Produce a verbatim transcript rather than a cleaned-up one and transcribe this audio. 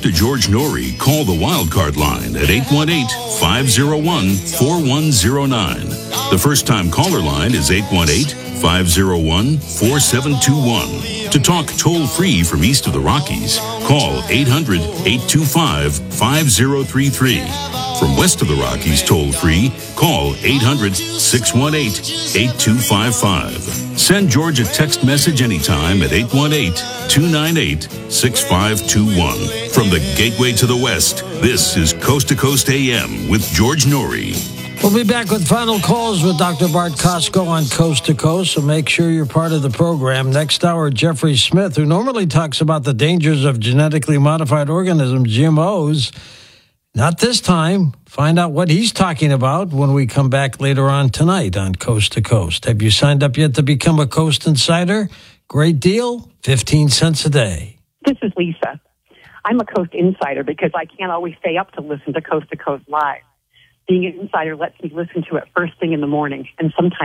to George Norrie, call the Wildcard line at eight one eight, five oh one, four one oh nine. The first-time caller line is eight one eight, five oh one, four seven two one. To talk toll-free from east of the Rockies, call eight hundred, eight two five, five oh three three. From west of the Rockies toll-free, call eight hundred, six one eight, eight two five five. Send George a text message anytime at eight one eight, two nine eight, six five two one. From the gateway to the west, this is Coast to Coast A M with George Norrie. We'll be back with final calls with Doctor Bart Costco on Coast to Coast, so make sure you're part of the program. Next hour, Jeffrey Smith, who normally talks about the dangers of genetically modified organisms, G M Os. Not this time. Find out what he's talking about when we come back later on tonight on Coast to Coast. Have you signed up yet to become a Coast Insider? Great deal, fifteen cents a day. This is Lisa. I'm a Coast Insider because I can't always stay up to listen to Coast to Coast Live. Being an insider lets me listen to it first thing in the morning, and sometimes